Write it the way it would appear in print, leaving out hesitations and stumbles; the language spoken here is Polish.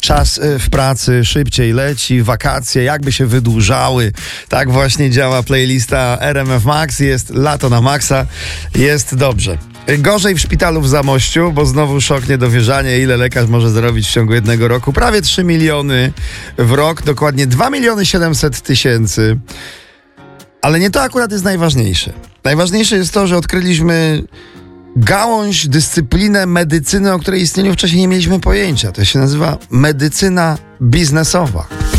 Czas w pracy szybciej leci, wakacje jakby się wydłużały. Tak właśnie działa playlista RMF Max. Jest lato na maksa, jest dobrze. Gorzej w szpitalu w Zamościu, bo znowu szok, niedowierzanie, ile lekarz może zarobić w ciągu jednego roku. Prawie 3 miliony w rok, dokładnie 2 700 000. Ale nie to akurat jest najważniejsze. Najważniejsze jest to, że odkryliśmy gałąź, dyscyplinę medycyny, o której istnieniu wcześniej nie mieliśmy pojęcia. To się nazywa medycyna biznesowa.